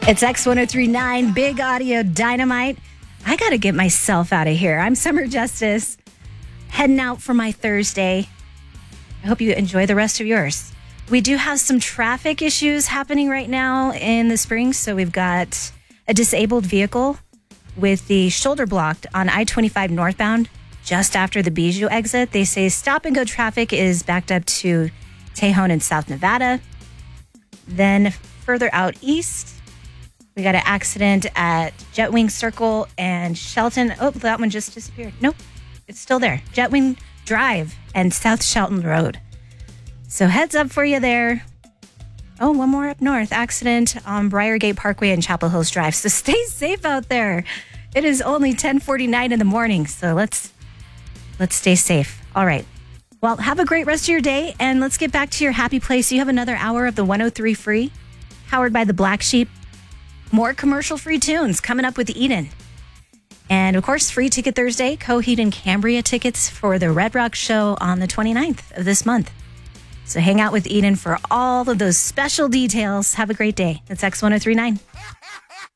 It's X1039, Big Audio Dynamite. I got to get myself out of here. I'm Summer Justice, heading out for my Thursday. I hope you enjoy the rest of yours. We do have some traffic issues happening right now in the Springs. So we've got a disabled vehicle with the shoulder blocked on I-25 northbound just after the Bijou exit. They say stop and go traffic is backed up to Tejon in South Nevada. Then further out east, we got an accident at Jetwing Circle and Shelton. Oh, that one just disappeared. Nope, it's still there. Jetwing Drive and South Shelton Road. So heads up for you there. Oh, one more up north. Accident on Briargate Parkway and Chapel Hills Drive. So stay safe out there. It is only 10:49 in the morning, so let's stay safe. All right. Well, have a great rest of your day, and let's get back to your happy place. You have another hour of the 103 Free, powered by the Black Sheep. More commercial-free tunes coming up with Eden. And, of course, Free Ticket Thursday, Coheed and Cambria tickets for the Red Rock Show on the 29th of this month. So hang out with Eden for all of those special details. Have a great day. It's X1039.